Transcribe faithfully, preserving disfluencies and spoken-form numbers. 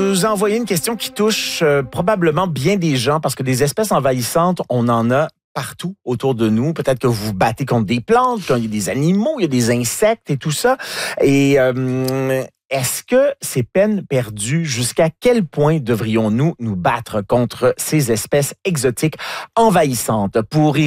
nous a envoyé une question qui touche euh, probablement bien des gens parce que des espèces envahissantes, on en a partout autour de nous. Peut-être que vous vous battez contre des plantes, qu'il y a des animaux, il y a des insectes et tout ça. Et euh, est-ce que c'est peine perdue? Jusqu'à quel point devrions-nous nous battre contre ces espèces exotiques envahissantes? Pour y